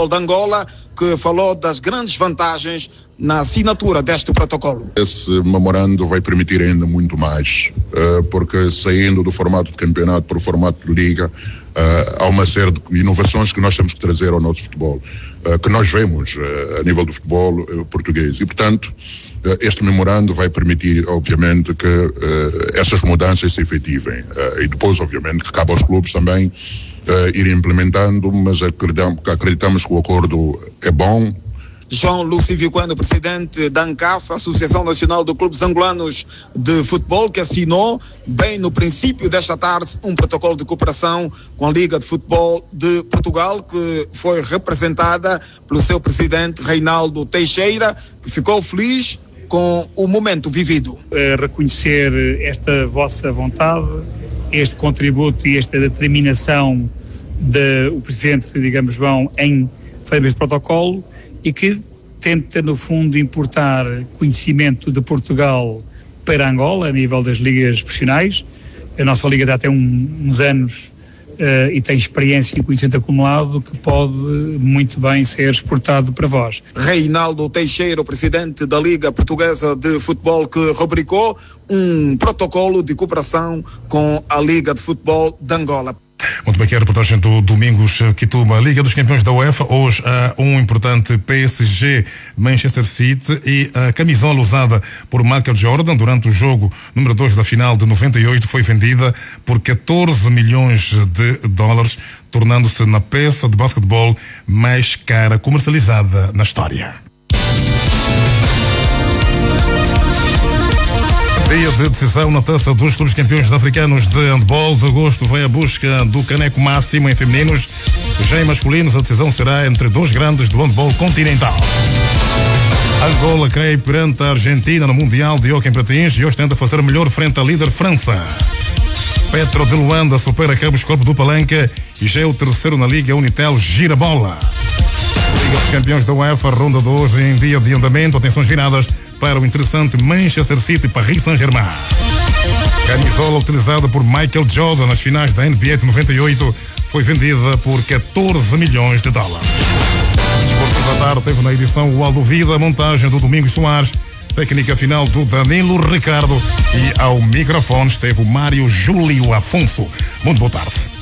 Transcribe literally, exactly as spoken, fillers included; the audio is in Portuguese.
Futebol de Angola, que falou das grandes vantagens na assinatura deste protocolo. Esse memorando vai permitir ainda muito mais, uh, porque saindo do formato de campeonato para o formato de liga, uh, há uma série de inovações que nós temos que trazer ao nosso futebol, uh, que nós vemos uh, a nível do futebol uh, português. E, portanto, uh, este memorando vai permitir, obviamente, que uh, essas mudanças se efetivem. Uh, e depois, obviamente, que cabe aos clubes também uh, irem implementando, mas acreditamos, acreditamos que o acordo é bom. João Lúcio Vicuendo, presidente da ANCAF, Associação Nacional de Clubes Angolanos de Futebol, que assinou, bem no princípio desta tarde, um protocolo de cooperação com a Liga de Futebol de Portugal, que foi representada pelo seu presidente Reinaldo Teixeira, que ficou feliz com o momento vivido. É reconhecer esta vossa vontade, este contributo e esta determinação do presidente, digamos, João, em fazer este protocolo, e que tenta, no fundo, importar conhecimento de Portugal para Angola, a nível das ligas profissionais. A nossa liga já tem um, uns anos uh, e tem experiência e conhecimento acumulado que pode muito bem ser exportado para vós. Reinaldo Teixeira, o presidente da Liga Portuguesa de Futebol, que rubricou um protocolo de cooperação com a Liga de Futebol de Angola. Muito bem, que é a reportagem do Domingos Quituma. Liga dos Campeões da UEFA, hoje há um importante P S G Manchester City e a camisola usada por Michael Jordan durante o jogo número dois da final de noventa e oito foi vendida por catorze milhões de dólares, tornando-se na peça de basquetebol mais cara comercializada na história. Dia de decisão na taça dos clubes campeões africanos de handball. De agosto vem a busca do caneco máximo em femininos. Já em masculinos, a decisão será entre dois grandes do handball continental. Angola cai perante a Argentina no Mundial de Hóquei em Patins e hoje tenta fazer melhor frente à líder França. Petro de Luanda supera Cabos Corpo do Palanca e já é o terceiro na Liga Unitel Girabola. Liga dos Campeões da UEFA, ronda de hoje em dia de andamento. Atenções viradas para o interessante Manchester City Paris Saint-Germain. Camisola utilizada por Michael Jordan nas finais da N B A de noventa e oito foi vendida por catorze milhões de dólares. Desportivo da Tarde teve na edição o Aldo Vida, a montagem do Domingos Soares, técnica final do Danilo Ricardo e ao microfone esteve o Mário Júlio Afonso. Muito boa tarde.